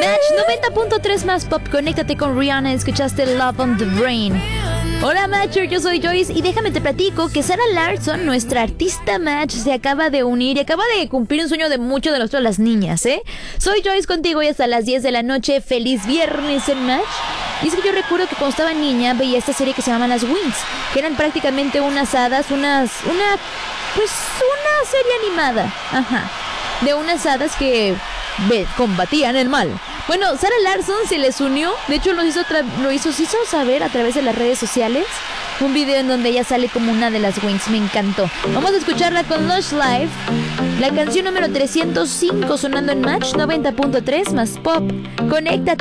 Match 90.3 más pop. Conéctate con Rihanna. Escuchaste Love on the Brain. Hola Matcher, yo soy Joyce y déjame te platico que Sarah Larson, nuestra artista Match, se acaba de unir y acaba de cumplir un sueño de muchos de nosotros las niñas, ¿eh? Soy Joyce contigo y hasta las 10 de la noche. Feliz viernes en Match. Y es que yo recuerdo que cuando estaba niña veía esta serie que se llama Las Wings, que eran prácticamente unas hadas, una serie animada, de unas hadas que combatían el mal. Bueno, Sarah Larson se les unió. De hecho se hizo saber a través de las redes sociales. Un video en donde ella sale como una de las Wings. Me encantó. Vamos a escucharla con Lush Live. La canción número 305 sonando en Match 90.3 más pop. Conéctate.